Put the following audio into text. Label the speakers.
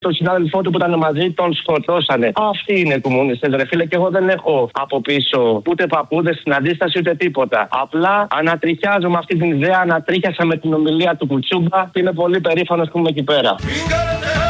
Speaker 1: τον συνάδελφό του που ήταν μαζί, τον σκοτώσανε. Αυτοί είναι οι κομμουνιστές, ρε φίλε, και εγώ δεν έχω από πίσω ούτε παππούδες στην αντίσταση ούτε τίποτα. Απλά ανατριχιάζω με αυτή την ιδέα, ανατρίχιασα με την ομιλία του Κουτσούμπα και είμαι πολύ περήφανος που είμαι εκεί πέρα.